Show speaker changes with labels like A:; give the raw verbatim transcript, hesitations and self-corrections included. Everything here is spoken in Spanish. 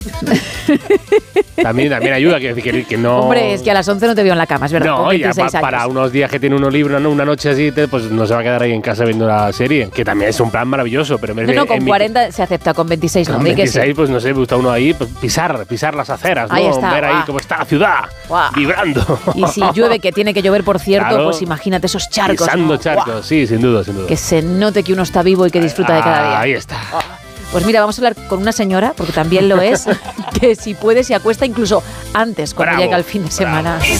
A: también, también ayuda, que, que, que no...
B: Hombre, es que a las once no te veo en la cama, es verdad.
A: No, ya pa, para unos días que tiene uno libre, una, una noche así, te, pues no se va a quedar ahí en casa viendo la serie, que también es un plan maravilloso. Pero
B: no, no, con cuarenta mi, se acepta, con veintiséis no.
A: Con veintiséis,
B: sí.
A: Pues no sé, me gusta uno ahí, pues, pisar, pisar las aceras, ¿no?
B: Ahí está,
A: ver
B: guau.
A: ahí cómo está la ciudad, guau. vibrando.
B: Y si llueve, que tiene que llover, por cierto,
A: claro,
B: pues imagínate esos charcos.
A: Pisando
B: ¿no?
A: charcos, guau. sí, sin duda, sin duda.
B: Que se note que uno está vivo y que disfruta
A: ah,
B: de cada día.
A: Ahí está.
B: Oh. Pues mira, vamos a hablar con una señora, porque también lo es, que si puede se acuesta incluso antes, cuando
A: bravo,
B: llega el fin de semana.
A: Bravo.